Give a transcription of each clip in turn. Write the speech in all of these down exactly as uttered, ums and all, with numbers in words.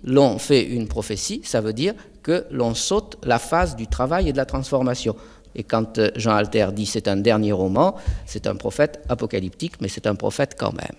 l'on fait une prophétie, ça veut dire que l'on saute la phase du travail et de la transformation. Et quand Jean Alter dit c'est un dernier roman, c'est un prophète apocalyptique, mais c'est un prophète quand même.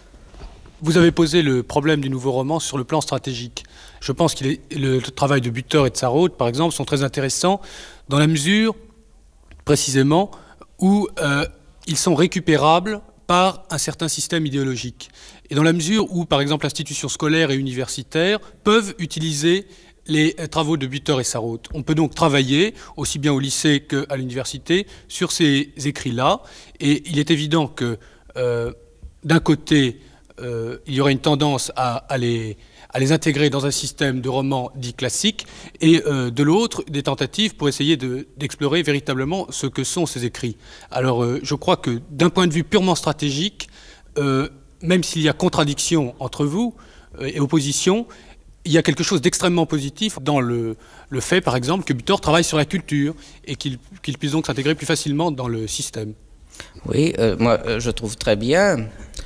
Vous avez posé le problème du nouveau roman sur le plan stratégique. Je pense que le travail de Butor et de Sarraute, par exemple, sont très intéressants dans la mesure, précisément, où euh, ils sont récupérables par un certain système idéologique. Et dans la mesure où, par exemple, l'institution scolaire et universitaire peuvent utiliser les travaux de Butor et Sarraute. On peut donc travailler, aussi bien au lycée qu'à l'université, sur ces écrits-là. Et il est évident que, euh, d'un côté, euh, il y aurait une tendance à, à, les, à les intégrer dans un système de romans dits classiques, et euh, de l'autre, des tentatives pour essayer de, d'explorer véritablement ce que sont ces écrits. Alors, euh, je crois que, d'un point de vue purement stratégique, euh, même s'il y a contradiction entre vous euh, et opposition, il y a quelque chose d'extrêmement positif dans le, le fait, par exemple, que Butor travaille sur la culture et qu'il, qu'il puisse donc s'intégrer plus facilement dans le système. Oui, euh, moi je trouve très bien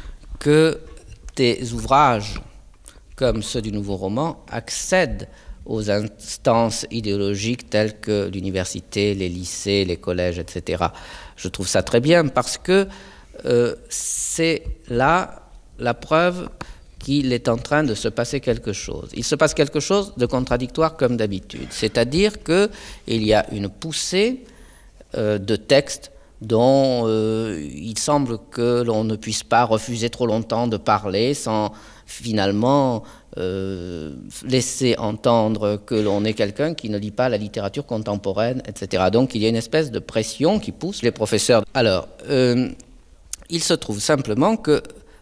que des ouvrages comme ceux du nouveau roman accèdent aux instances idéologiques telles que l'université, les lycées, les collèges, et cetera. Je trouve ça très bien parce que euh, c'est là la preuve qu'il est en train de se passer quelque chose. Il se passe quelque chose de contradictoire comme d'habitude. C'est-à-dire qu'il y a une poussée euh, de textes dont euh, il semble que l'on ne puisse pas refuser trop longtemps de parler sans finalement euh, laisser entendre que l'on est quelqu'un qui ne lit pas la littérature contemporaine, et cetera. Donc il y a une espèce de pression qui pousse les professeurs. Alors, euh, il se trouve simplement que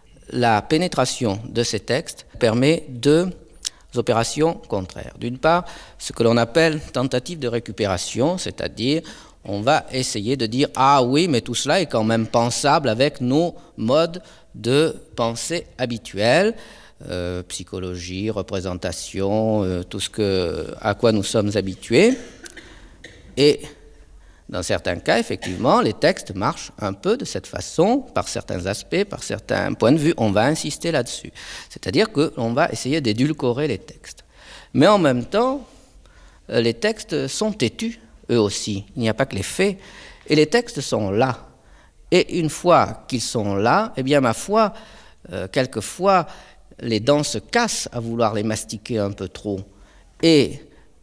la pénétration de ces textes permet deux opérations contraires. D'une part, ce que l'on appelle tentative de récupération, c'est-à-dire on va essayer de dire « Ah oui, mais tout cela est quand même pensable avec nos modes de pensée habituels, euh, psychologie, représentation, euh, tout ce que, à quoi nous sommes habitués. » Et dans certains cas, effectivement, les textes marchent un peu de cette façon, par certains aspects, par certains points de vue. On va insister là-dessus. C'est-à-dire qu'on va essayer d'édulcorer les textes. Mais en même temps, les textes sont têtus, eux aussi. Il n'y a pas que les faits. Et les textes sont là. Et une fois qu'ils sont là, eh bien, ma foi, euh, quelquefois, les dents se cassent à vouloir les mastiquer un peu trop. Et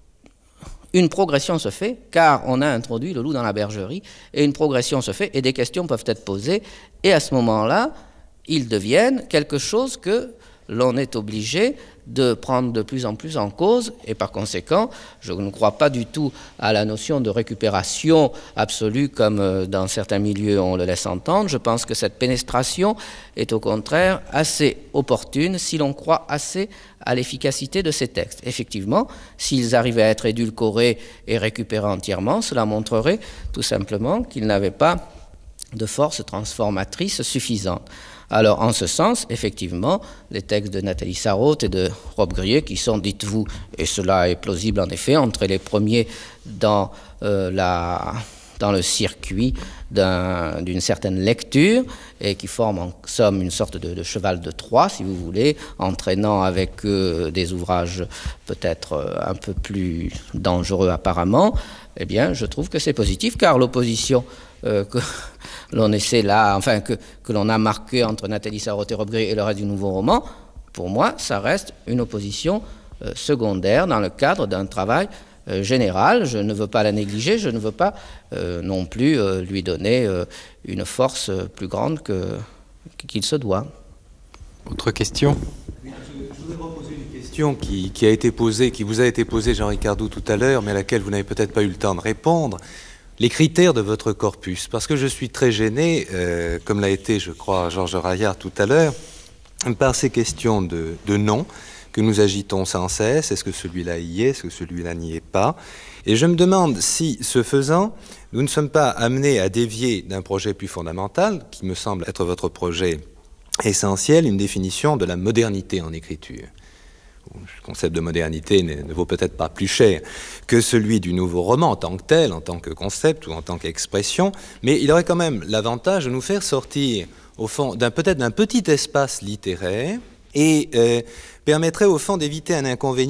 une progression se fait, car on a introduit le loup dans la bergerie, et une progression se fait, et des questions peuvent être posées, et à ce moment-là, ils deviennent quelque chose que l'on est obligé de prendre de plus en plus en cause, et par conséquent, je ne crois pas du tout à la notion de récupération absolue comme dans certains milieux on le laisse entendre. Je pense que cette pénétration est au contraire assez opportune si l'on croit assez à l'efficacité de ces textes. Effectivement, s'ils arrivaient à être édulcorés et récupérés entièrement, cela montrerait tout simplement qu'ils n'avaient pas de force transformatrice suffisante. Alors, en ce sens, effectivement, les textes de Nathalie Sarraute et de Rob Grier, qui sont, dites-vous, et cela est plausible en effet, entre les premiers dans, euh, la, dans le circuit d'un, d'une certaine lecture, et qui forment en somme une sorte de, de cheval de Troie, si vous voulez, entraînant avec eux des ouvrages peut-être un peu plus dangereux apparemment, eh bien, je trouve que c'est positif, car l'opposition euh, que l'on essaie là, enfin que, que l'on a marqué entre Nathalie Sarraute et Rob Grier et le reste du nouveau roman, pour moi, ça reste une opposition euh, secondaire dans le cadre d'un travail euh, général. Je ne veux pas la négliger, je ne veux pas euh, non plus euh, lui donner euh, une force plus grande que, qu'il se doit. Autre question ? Je voudrais reposer une question qui, qui a été posée, qui vous a été posée, Jean Ricardou, tout à l'heure, mais à laquelle vous n'avez peut-être pas eu le temps de répondre. Les critères de votre corpus, parce que je suis très gêné, euh, comme l'a été, je crois, Georges Raillard tout à l'heure, par ces questions de, de nom que nous agitons sans cesse. Est-ce que celui-là y est? Est-ce que celui-là n'y est pas? Et je me demande si, ce faisant, nous ne sommes pas amenés à dévier d'un projet plus fondamental, qui me semble être votre projet essentiel, une définition de la modernité en écriture. Le concept de modernité ne, ne vaut peut-être pas plus cher que celui du nouveau roman en tant que tel, en tant que concept ou en tant qu'expression, mais il aurait quand même l'avantage de nous faire sortir, au fond, d'un, peut-être d'un petit espace littéraire et euh, permettrait au fond d'éviter un inconvénient